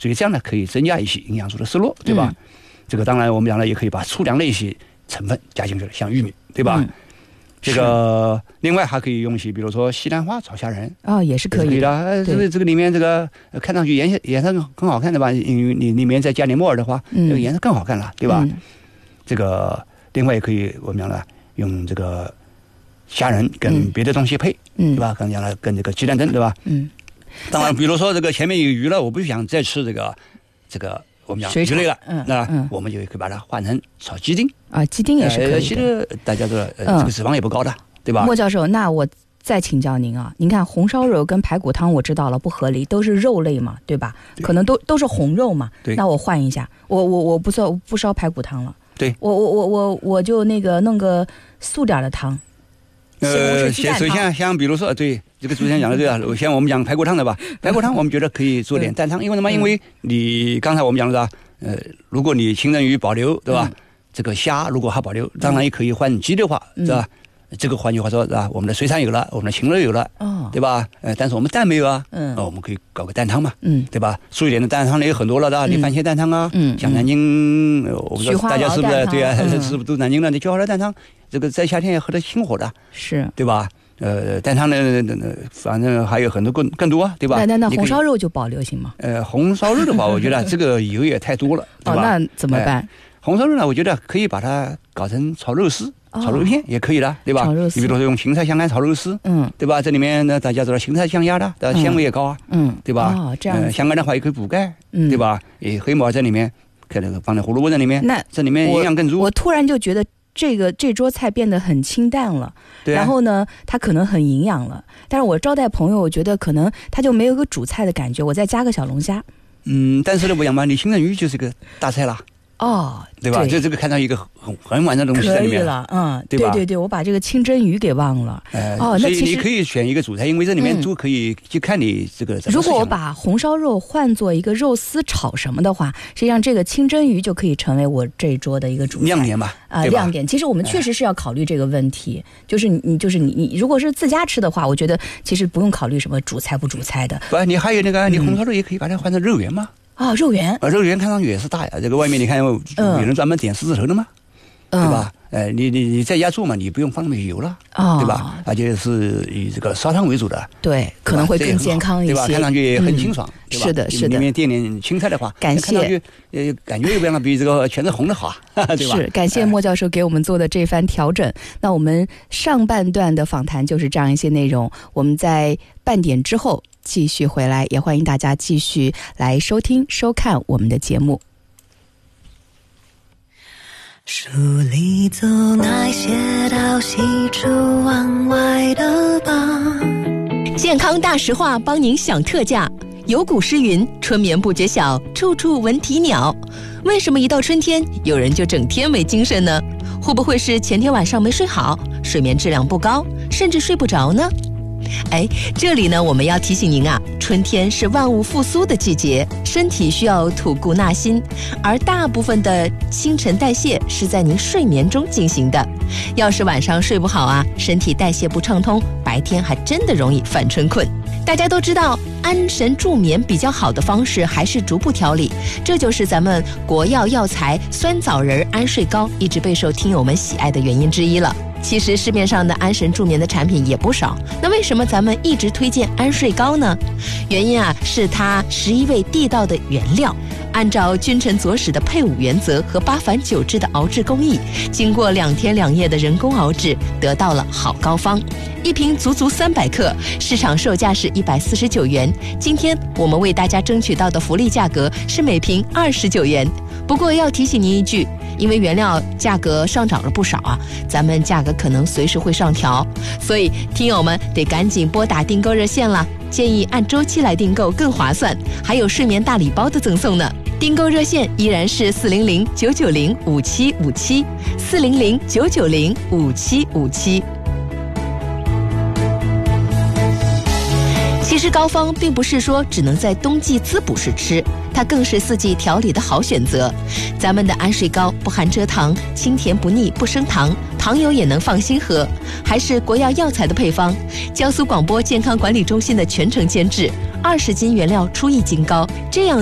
所以这样呢可以增加一些营养素的摄入，对吧？这个当然我们讲了也可以把粗粮的一些成分加进去了，像玉米，对吧？这个另外还可以用一些，比如说西兰花炒虾仁也是可以的。 这个里面这个看上去颜色更好看的吧？因为你里面再加点木耳的话，这个颜色更好看了，对吧？这个另外也可以我们讲了用这个虾仁跟别的东西配，对吧？刚才讲了跟这个鸡蛋羹，对吧？当然，比如说这个前面有鱼了，我不想再吃这个我们讲鱼类了，那我们就可以把它换成炒鸡丁啊，鸡丁也是可以的。 其实大家的这个脂肪也不高的，对吧？ 莫教授，那我再请教您啊，您看红烧肉跟排骨汤我知道了不合理，都是肉类嘛，对吧？可能都是红肉嘛。那我换一下，我不烧排骨汤了。对，我就那个弄个素点的汤。 首先像比如说，对这个主持人讲的对啊，像我们讲排骨汤的吧，排骨汤我们觉得可以做点蛋汤，因为什么？因为你刚才我们讲的如果你清蒸鱼保留，对吧？这个虾如果还保留，当然也可以换鸡的话，是吧？这个换句话说，是吧？我们的水产有了，我们的禽肉有了，对吧？但是我们蛋没有啊，我们可以搞个蛋汤嘛，对吧？素一点的蛋汤呢有很多了的，你番茄蛋汤啊，像南京，我不知道大家是不是对啊？是不是都南京的？你菊花老蛋汤，这个在夏天也喝得清火的，是，对吧？蛋汤呢，反正还有很多更多啊，对吧？ 那红烧肉就保留行吗？ 红烧肉的话，我觉得这个油也太多了，对吧？ 那怎么办？ 红烧肉呢，我觉得可以把它搞成炒肉丝。炒肉片也可以的，对吧？你比如说用芹菜香干炒肉丝，对吧？这里面呢，大家知道芹菜香压的，纤维也高啊，对吧？这样香干的话也可以补钙，对吧？黑木耳在里面，可能放点胡萝卜在里面，那这里面营养更足。 我突然就觉得这桌菜变得很清淡了，然后呢，它可能很营养了，但是我招待朋友，我觉得可能它就没有个主菜的感觉，我再加个小龙虾。 但是呢，不一样嘛，你清蒸鱼就是个大菜啦。对吧？这个看到一个很完整的东西在里面了， 对吧？ 对，我把这个清蒸鱼给忘了。 所以你可以选一个主菜，因为这里面都可以就看你这个。 如果我把红烧肉换做一个肉丝炒什么的话，实际上这个清蒸鱼就可以成为我这一桌的一个主菜亮点吧？ 亮点。其实我们确实是要考虑这个问题，就是你如果是自家吃的话，我觉得其实不用考虑什么主菜不主菜的。 不，你还有那个你红烧肉也可以把它换成肉圆嘛。 肉圆肉圆看上去也是大呀，这个外面你看有人专门点狮子头的嘛，对吧？你在家做嘛，你不用放那么油了，对吧？而且是以这个烧汤为主的， 对，可能会更健康一些， 对吧？看上去也很清爽，对吧？ 是的， 里面垫点青菜的话， 感谢， 感觉又不让比这个全是红的好，对吧？ 是，感谢莫教授给我们做的这番调整。那我们上半段的访谈就是这样一些内容，我们在半点之后继续回来，也欢迎大家继续来收听收看我们的节目。 书里走那些到喜出望外的傍， 健康大实话帮您享特价。有古诗云，春眠不觉晓，处处闻啼鸟。为什么一到春天有人就整天没精神呢？会不会是前天晚上没睡好，睡眠质量不高，甚至睡不着呢？这里呢，我们要提醒您啊，春天是万物复苏的季节，身体需要吐故纳新，而大部分的新陈代谢是在您睡眠中进行的。要是晚上睡不好啊，身体代谢不畅通，白天还真的容易犯春困。大家都知道，安神助眠比较好的方式还是逐步调理，这就是咱们国药药材酸枣仁安睡膏一直备受听友们喜爱的原因之一了。其实市面上的安神助眠的产品也不少，那为什么咱们一直推荐安睡膏呢？原因啊，是它11味地道的原料，按照君臣佐使的配伍原则和8反9制的熬制工艺，经过2天2夜的人工熬制，得到了好膏方。一瓶足300克，市场售价是149元。今天我们为大家争取到的福利价格是每瓶29元。不过要提醒您一句，因为原料价格上涨了不少啊，咱们价格可能随时会上调，所以听友们得赶紧拨打订购热线了，建议按周期来订购更划算，还有睡眠大礼包的赠送呢。订购热线依然是400-990-5757 400-990-5757。其实膏方并不是说只能在冬季滋补时吃，它更是4季调理的好选择。咱们的安睡膏不含蔗糖，清甜不腻，不升糖，糖友也能放心喝，还是国药药材的配方，江苏广播健康管理中心的全程监制，20斤原料出1斤膏，这样